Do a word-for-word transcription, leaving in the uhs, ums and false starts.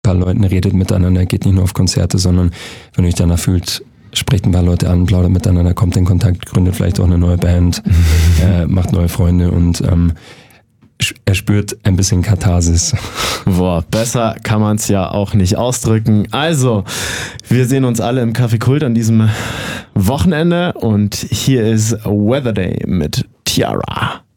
paar Leuten, redet miteinander, geht nicht nur auf Konzerte, sondern wenn ihr euch danach fühlt, sprecht ein paar Leute an, plaudert miteinander, kommt in Kontakt, gründet vielleicht auch eine neue Band, äh, macht neue Freunde und ähm, er spürt ein bisschen Katharsis. Boah, besser kann man es ja auch nicht ausdrücken. Also, wir sehen uns alle im Café Kult an diesem Wochenende und hier ist Weather Day mit Tiara.